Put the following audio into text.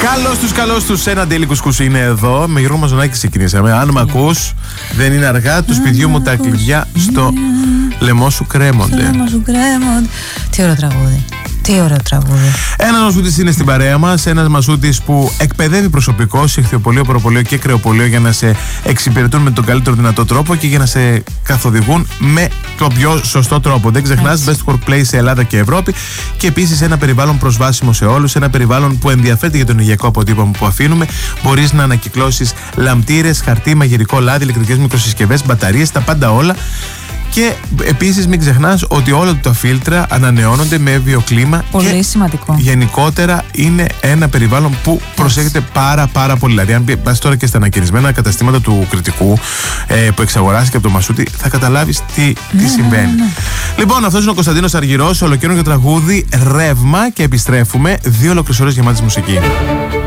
Καλώς τους, ένα Daily Κουσκούς είναι εδώ. Με Γιώργο Μαζονάκη ξεκινήσαμε. Αν μ' ακούς, δεν είναι αργά. Του σπιτιού μου τα κλειδιά στο λαιμό σου κρέμονται. Τι ωραίο τραγούδι. Τι ωραίο τραγούδι. Ένας μασούτης είναι στην παρέα μας. Ένας μασούτης που εκπαιδεύει προσωπικό σε ηχθειοπωλείο, προπωλείο και κρεοπωλείο για να σε εξυπηρετούν με τον καλύτερο δυνατό τρόπο και για να σε καθοδηγούν με τον πιο σωστό τρόπο. Δεν ξεχνάς, Best Workplace σε Ελλάδα και Ευρώπη. Και επίσης ένα περιβάλλον προσβάσιμο σε όλους. Ένα περιβάλλον που ενδιαφέρεται για τον υγειακό αποτύπωμα που αφήνουμε. Μπορείς να ανακυκλώσεις λαμπτήρες, χαρτί, μαγειρικό λάδι, ηλεκτρικές μικροσυσκευές, μπαταρίες, τα πάντα όλα. Και επίσης μην ξεχνάς ότι όλα τα φίλτρα ανανεώνονται με βιοκλίμα. Πολύ σημαντικό. Γενικότερα είναι ένα περιβάλλον που προσέχεται πάρα πολύ. Δηλαδή αν πας τώρα και στα ανακαινισμένα καταστήματα του Κρητικού που εξαγοράσει και από το Μασούτη, θα καταλάβεις τι συμβαίνει. Λοιπόν, αυτός είναι ο Κωνσταντίνος Αργυρός, ολοκαίρινο για τραγούδι Ρεύμα, και επιστρέφουμε 2 ολόκληρες ώρες γεμάτης μουσική.